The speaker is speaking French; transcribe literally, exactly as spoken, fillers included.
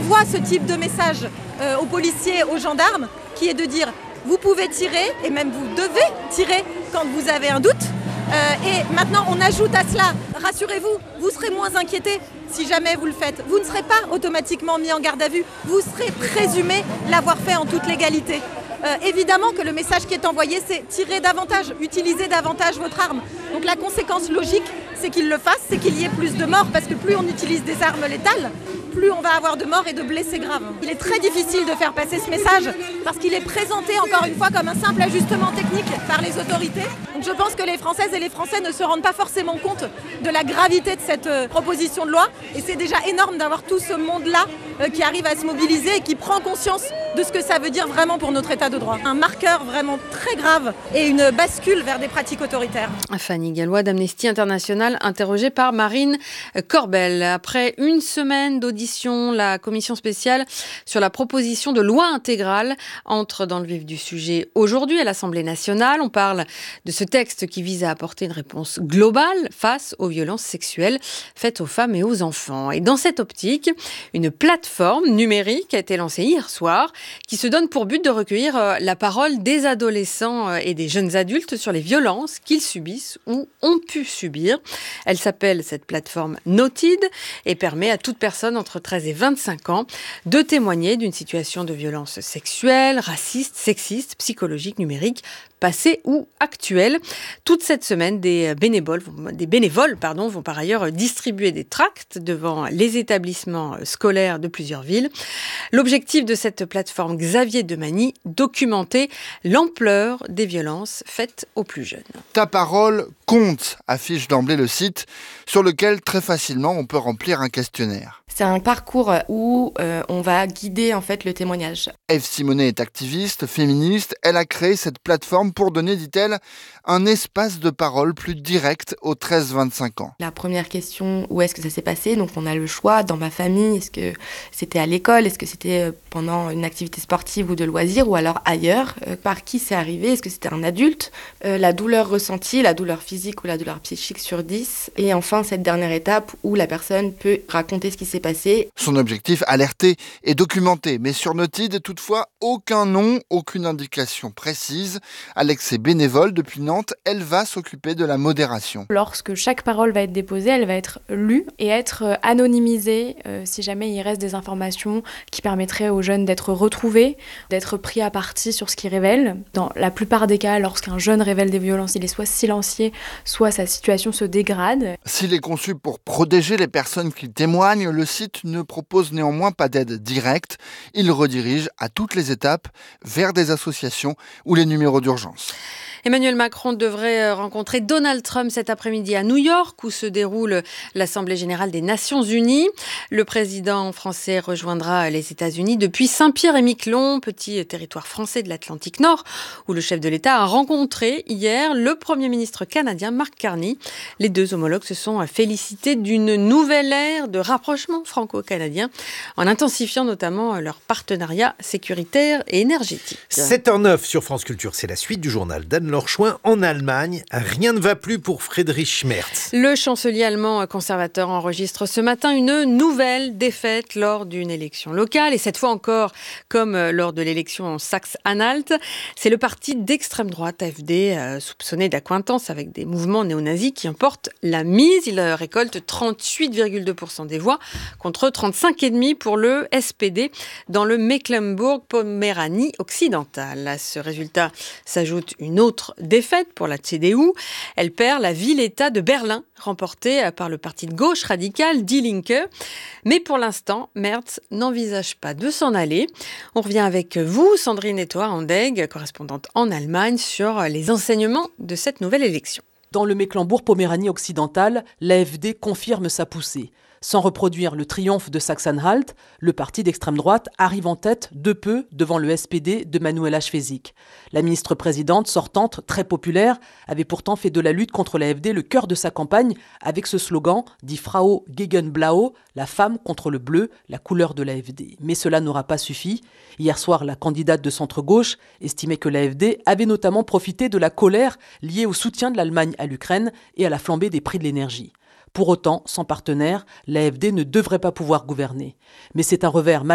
envoie ce type de message euh, aux policiers, aux gendarmes, qui est de dire vous pouvez tirer et même vous devez tirer quand vous avez un doute. Euh, et maintenant on ajoute à cela, rassurez-vous, vous serez moins inquiétés si jamais vous le faites. Vous ne serez pas automatiquement mis en garde à vue, vous serez présumé l'avoir fait en toute légalité. Euh, évidemment que le message qui est envoyé, c'est tirer davantage, utiliser davantage votre arme. Donc la conséquence logique, c'est qu'il le fasse, c'est qu'il y ait plus de morts, parce que plus on utilise des armes létales, plus on va avoir de morts et de blessés graves. Il est très difficile de faire passer ce message parce qu'il est présenté encore une fois comme un simple ajustement technique par les autorités. Donc je pense que les Françaises et les Français ne se rendent pas forcément compte de la gravité de cette euh, proposition de loi. Et c'est déjà énorme d'avoir tout ce monde-là euh, qui arrive à se mobiliser et qui prend conscience de ce que ça veut dire vraiment pour notre état de droit. Un marqueur vraiment très grave et une bascule vers des pratiques autoritaires. Fanny Gallois d'Amnesty International, interrogée par Marine Corbel. Après une semaine d'audition, la commission spéciale sur la proposition de loi intégrale entre dans le vif du sujet aujourd'hui à l'Assemblée nationale. On parle de ce texte qui vise à apporter une réponse globale face aux violences sexuelles faites aux femmes et aux enfants. Et dans cette optique, une plateforme numérique a été lancée hier soir qui se donne pour but de recueillir la parole des adolescents et des jeunes adultes sur les violences qu'ils subissent ou ont pu subir. Elle s'appelle, cette plateforme, Notid et permet à toute personne entre treize et vingt-cinq ans de témoigner d'une situation de violence sexuelle, raciste, sexiste, psychologique, numérique, passée ou actuelle. Toute cette semaine, des bénévoles, des bénévoles pardon, vont par ailleurs distribuer des tracts devant les établissements scolaires de plusieurs villes. L'objectif de cette plateforme, Xavier Demany, documenter l'ampleur des violences faites aux plus jeunes. Ta parole compte, affiche d'emblée le site, sur lequel très facilement on peut remplir un questionnaire. C'est un parcours où euh, on va guider en fait le témoignage. Ève Simonet est activiste, féministe. Elle a créé cette plateforme pour donner, dit-elle, un espace de parole plus direct aux treize vingt-cinq ans. La première question, où est-ce que ça s'est passé ? Donc on a le choix, dans ma famille, est-ce que c'était à l'école ? Est-ce que c'était pendant une activité sportive ou de loisirs ? Ou alors ailleurs ? euh, Par qui c'est arrivé ? Est-ce que c'était un adulte ? euh, La douleur ressentie, la douleur physique ou la douleur psychique sur dix. Et enfin cette dernière étape où la personne peut raconter ce qui s'est passé. Son objectif, alerter et documenter. Mais sur Notid, toutefois, aucun nom, aucune indication précise. Alex est bénévole depuis Nantes. Elle va s'occuper de la modération. Lorsque chaque parole va être déposée, elle va être lue et être anonymisée euh, si jamais il reste des informations qui permettraient aux jeunes d'être retrouvés, d'être pris à partie sur ce qu'ils révèlent. Dans la plupart des cas, lorsqu'un jeune révèle des violences, il est soit silencié, soit sa situation se dégrade. S'il est conçu pour protéger les personnes qui témoignent, le site ne propose néanmoins pas d'aide directe. Il redirige à toutes les étapes vers des associations ou les numéros d'urgence. Emmanuel Macron devrait rencontrer Donald Trump cet après-midi à New York, où se déroule l'Assemblée générale des Nations unies. Le président français rejoindra les États-Unis depuis Saint-Pierre-et-Miquelon, petit territoire français de l'Atlantique Nord, où le chef de l'État a rencontré hier le Premier ministre canadien Mark Carney. Les deux homologues se sont félicités d'une nouvelle ère de rapprochement franco-canadien, en intensifiant notamment leur partenariat sécuritaire et énergétique. sept heures neuf sur France Culture, c'est la suite du journal d'Anne-Laure Chouin. En Allemagne, rien ne va plus pour Friedrich Merz. Le chancelier allemand conservateur enregistre ce matin une nouvelle défaite lors d'une élection locale. Et cette fois encore, comme lors de l'élection en Saxe-Anhalt, c'est le parti d'extrême droite A F D, euh, soupçonné d'accointance avec des mouvements néo-nazis, qui emporte la mise. Il récolte trente-huit virgule deux pour cent des voix contre trente-cinq virgule cinq pour cent pour le S P D dans le Mecklembourg-Poméranie occidentale. À ce résultat s'ajoute une autre défaite pour la C D U. Elle perd la ville-État de Berlin, remportée par le parti de gauche radical Die Linke. Mais pour l'instant, Merz n'envisage pas de s'en aller. On revient avec vous, Sandrine Etouard-Andeg, correspondante en Allemagne, sur les enseignements de cette nouvelle élection. Dans le Mecklembourg-Poméranie occidental, l'A F D confirme sa poussée. Sans reproduire le triomphe de Saxe-Anhalt, le parti d'extrême droite arrive en tête de peu devant le S P D de Manuela Schwesig. La ministre-présidente sortante, très populaire, avait pourtant fait de la lutte contre l'A F D le cœur de sa campagne avec ce slogan dit Frau gegen Blau, la femme contre le bleu, la couleur de l'A F D. Mais cela n'aura pas suffi. Hier soir, la candidate de centre-gauche estimait que l'A F D avait notamment profité de la colère liée au soutien de l'Allemagne à l'Ukraine et à la flambée des prix de l'énergie. Pour autant, sans partenaire, l'A F D ne devrait pas pouvoir gouverner. Mais c'est un revers